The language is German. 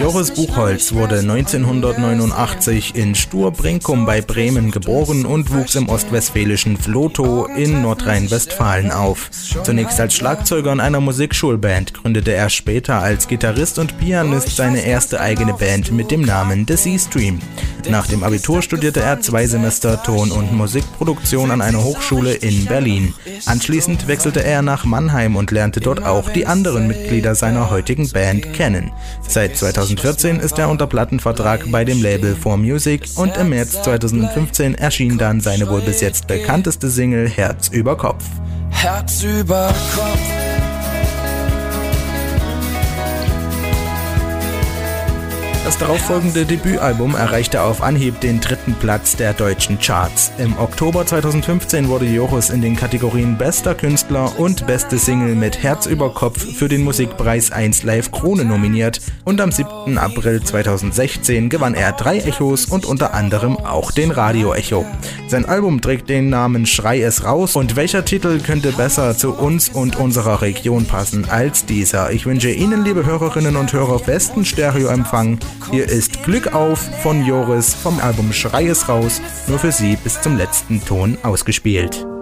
Joris Buchholz wurde 1989 in Stur-Brinkum bei Bremen geboren und wuchs im ostwestfälischen Vlotho in Nordrhein-Westfalen auf. Zunächst als Schlagzeuger in einer Musikschulband, gründete er später als Gitarrist und Pianist seine erste eigene Band mit dem Namen The Sea Stream. Nach dem Abitur studierte er 2 Semester Ton- und Musikproduktion an einer Hochschule in Berlin. Anschließend wechselte er nach Mannheim und lernte dort auch die anderen Mitglieder seiner heutigen Band kennen. Seit 2014 ist er unter Plattenvertrag bei dem Label 4Music und im März 2015 erschien dann seine wohl bis jetzt bekannteste Single Herz über Kopf. Herz über Kopf. Das darauffolgende Debütalbum erreichte auf Anhieb den 3. Platz der deutschen Charts. Im Oktober 2015 wurde Joris in den Kategorien Bester Künstler und Beste Single mit Herz über Kopf für den Musikpreis 1 Live Krone nominiert und am 7. April 2016 gewann er 3 Echos und unter anderem auch den Radio Echo. Sein Album trägt den Namen Schrei es raus und welcher Titel könnte besser zu uns und unserer Region passen als dieser? Ich wünsche Ihnen, liebe Hörerinnen und Hörer, besten Stereoempfang. Hier ist Glück auf von Joris vom Album Schrei es raus, nur für Sie bis zum letzten Ton ausgespielt.